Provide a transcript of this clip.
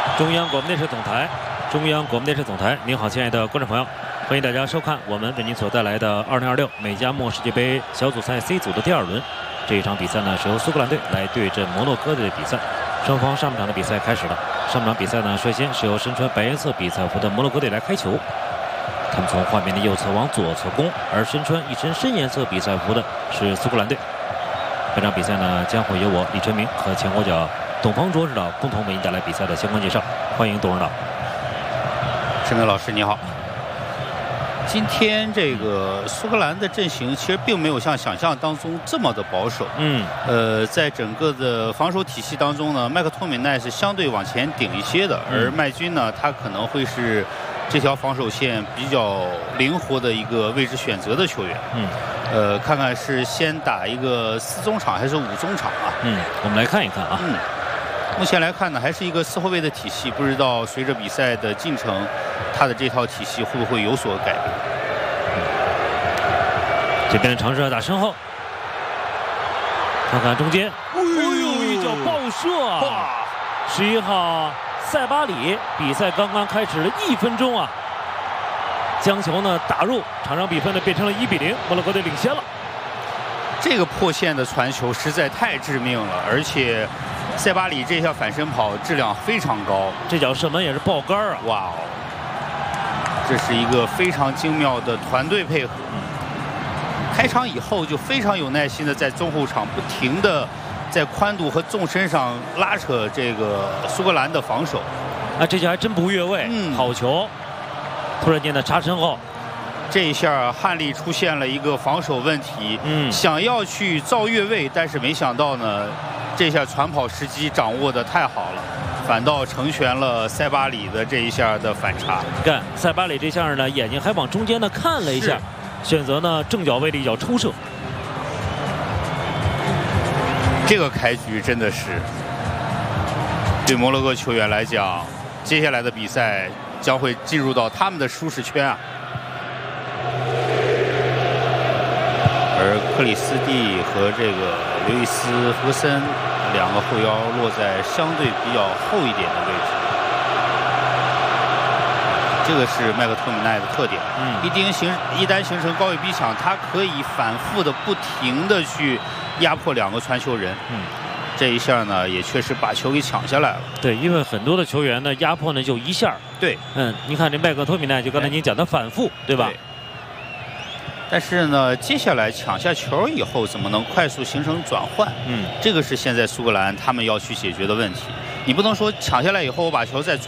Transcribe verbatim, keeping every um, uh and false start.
中央广播电视总台，中央广播电视总台，您好，亲爱的观众朋友，欢迎大家收看我们为您所带来的二零二六美加墨世界杯小组赛 C 组的第二轮。这一场比赛呢，是由苏格兰队来对阵摩洛哥队的比赛。双方上半场的比赛开始了。上半场比赛呢，率先是由身穿白颜色比赛服的摩洛哥队来开球。他们从画面的右侧往左侧攻，而身穿一身深颜色比赛服的是苏格兰队。本场比赛呢，将会由我李晨明和前国脚董方卓指导共同为您带来比赛的相关介绍。欢迎董指导。 陈明老师你好。今天这个苏格兰的阵型其实并没有像想象当中这么的保守。 嗯。 呃，在整个的防守体系当中呢，麦克托米奈是相对往前顶一些的，而麦军呢，他可能会是这条防守线比较灵活的一个位置选择的球员。 嗯。 呃，看看是先打一个四中场还是五中场啊？ 嗯，我们来看一看啊。 嗯。目前来看呢，还是一个四后卫的体系，不知道随着比赛的进程，他的这套体系会不会有所改变？ 嗯、这边尝试打身后，看看中间，哎呦，一脚爆射啊！十一号塞巴里，比赛刚刚开始了一分钟啊，将球呢打入，场上比分呢变成了一比零，摩洛哥队领先了。 这个破线的传球实在太致命了，而且塞巴里这下反身跑质量非常高， 这脚射门也是爆杆啊！ 哇哦，这是一个非常精妙的团队配合。开场以后就非常有耐心的在中后场不停的在宽度和纵深上拉扯这个苏格兰的防守。 啊，这下还真不越位，嗯、好球！突然间的插身后。 这一下汉利出现了一个防守问题， 嗯，想要去造越位，但是没想到呢，这下传跑时机掌握的太好了，反倒成全了塞巴里的这一下的反差。 看塞巴里这下呢，眼睛还往中间呢看了一下，选择呢正脚位的一脚抽射。 这个开局真的是对摩洛哥球员来讲，接下来的比赛将会进入到他们的舒适圈啊。而克里斯蒂和这个刘易斯·福格森两个后腰落在相对比较后一点的位置，这个是麦克托米奈的特点。嗯，一丁形一旦形成高位逼抢，他可以反复的、不停的去压迫两个传球人。嗯，这一下呢，也确实把球给抢下来了。 对，因为很多的球员呢，压迫呢就一下。 对， 嗯，你看这麦克托米奈，就刚才您讲的反复，对吧？ 对。但是呢，接下来抢下球以后，怎么能快速形成转换？嗯，这个是现在苏格兰他们要去解决的问题。你不能说抢下来以后，我把球再